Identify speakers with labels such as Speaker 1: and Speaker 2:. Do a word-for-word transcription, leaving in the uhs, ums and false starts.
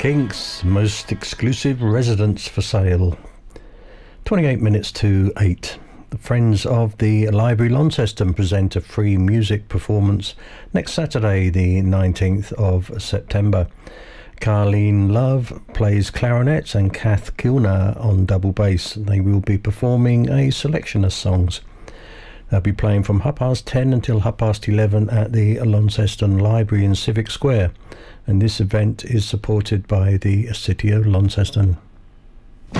Speaker 1: Kinks, most exclusive residence for sale. twenty-eight minutes to eight. The Friends of the Library Launceston present a free music performance next Saturday, the nineteenth of September. Carleen Love plays clarinet and Kath Kilner on double bass. They will be performing a selection of songs. They'll be playing from half past ten until half past eleven at the Launceston Library in Civic Square, and this event is supported by the City of Launceston.